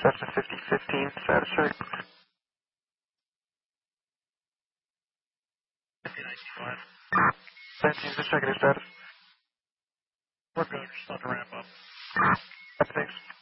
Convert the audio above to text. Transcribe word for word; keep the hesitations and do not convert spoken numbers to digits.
Cessna fifty fifteen, status check. nineteen, just checking your status. We're good. Just about to ramp up. Thanks.